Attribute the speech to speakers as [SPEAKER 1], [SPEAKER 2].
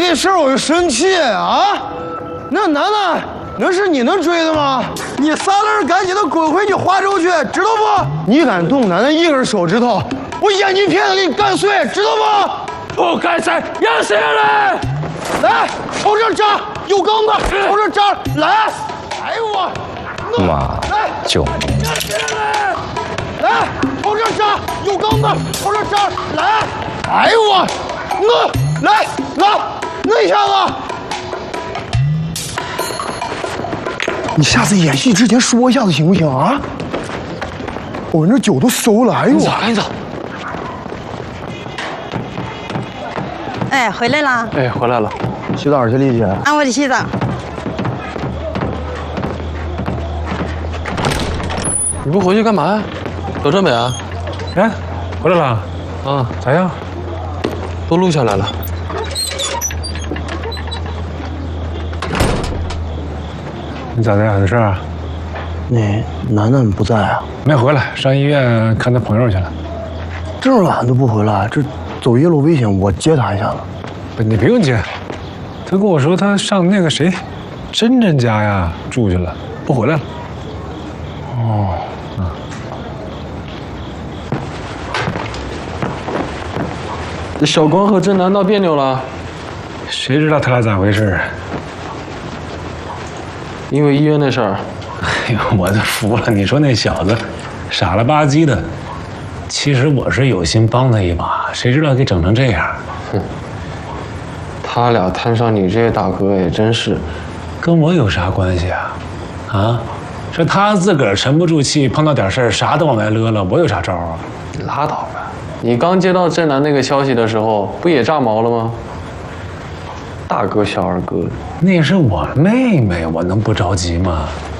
[SPEAKER 1] 这事儿我就生气啊！那楠楠，那是你能追的吗？你撒楞赶紧的滚回你华州去，知道不？你敢动楠楠一根手指头，我眼睛片子给你干碎，知道不？
[SPEAKER 2] 不干碎，让谁来？
[SPEAKER 1] 来，朝这扎，有钢的，朝这扎，来！哎呦我，
[SPEAKER 3] 妈，救命！
[SPEAKER 1] 让谁来？来，朝这扎，有钢的，朝这扎，来！哎呦我，来，那一下子。你下次演戏之前说一下子行不行啊？我们这酒都馊了，哎呦！
[SPEAKER 2] 赶紧走。
[SPEAKER 4] 哎，回来啦！
[SPEAKER 2] 哎，回来了。
[SPEAKER 1] 洗澡去，丽姐。
[SPEAKER 4] 啊，我得洗澡。
[SPEAKER 2] 你不回去干嘛呀？走这没啊？
[SPEAKER 5] 哎，回来了。
[SPEAKER 2] 啊，
[SPEAKER 5] 咋样？
[SPEAKER 2] 都录下来了。
[SPEAKER 5] 你咋的？有事啊？
[SPEAKER 1] 那楠楠不在啊？
[SPEAKER 5] 没回来，上医院看他朋友去了。
[SPEAKER 1] 这么晚都不回来，这走夜路危险，我接他一下子。
[SPEAKER 5] 不，你不用接。他跟我说他上那个谁，珍珍家呀住去了，不回来了。
[SPEAKER 1] 哦，
[SPEAKER 2] 这小光和真南闹别扭了，
[SPEAKER 5] 谁知道他俩咋回事？
[SPEAKER 2] 因为医院那事儿。
[SPEAKER 5] 哎呦，我都服了！你说那小子傻了吧唧的，其实我是有心帮他一把，谁知道给整成这样。
[SPEAKER 2] 哼，他俩摊上你这大哥也真是，
[SPEAKER 5] 跟我有啥关系啊？啊，是他自个儿沉不住气，碰到点事儿啥都往外勒了，我有啥招啊？
[SPEAKER 2] 你拉倒吧！你刚接到真南那个消息的时候，不也炸毛了吗？大哥小二哥，
[SPEAKER 5] 那是我妹妹，我能不着急吗？